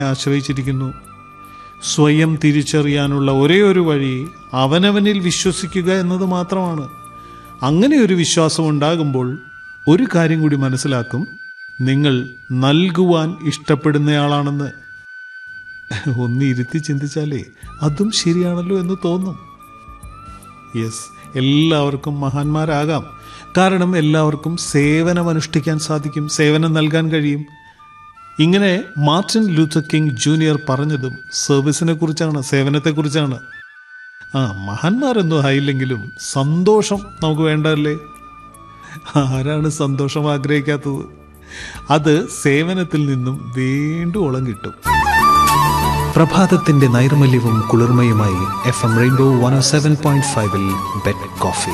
ആശ്രയിച്ചിരിക്കുന്നു. സ്വയം തിരിച്ചറിയാനുള്ള ഒരേ ഒരു വഴി അവനവനിൽ വിശ്വസിക്കുക എന്നത് മാത്രമാണ്. അങ്ങനെ ഒരു വിശ്വാസം ഉണ്ടാകുമ്പോൾ ഒരു കാര്യം കൂടി മനസ്സിലാക്കും, നിങ്ങൾ നൽകുവാൻ ഇഷ്ടപ്പെടുന്നയാളാണെന്ന്. ഒന്നിരുത്തി ചിന്തിച്ചാലേ അതും ശരിയാണല്ലോ എന്ന് തോന്നും. യെസ്, എല്ലാവർക്കും മഹാന്മാരാകാം. കാരണം എല്ലാവർക്കും സേവനം അനുഷ്ഠിക്കാൻ സാധിക്കും, സേവനം നൽകാൻ കഴിയും. ഇങ്ങനെ മാർട്ടിൻ ലൂഥർ കിങ് ജൂനിയർ പറഞ്ഞതും സർവീസിനെ കുറിച്ചാണ്, സേവനത്തെക്കുറിച്ചാണ്. മഹാന്മാരൊന്നും ആയില്ലെങ്കിലും സന്തോഷം നമുക്ക് വേണ്ടല്ലേ? ആരാണ് സന്തോഷം ആഗ്രഹിക്കാത്തത്? അത് സേവനത്തിൽ നിന്നും വീണ്ടും കിട്ടും. പ്രഭാതത്തിന്റെ നൈർമല്യവും കുളിർമയുമായി FM റെയിൻബോ 107.5 ബെഡ് കോഫി.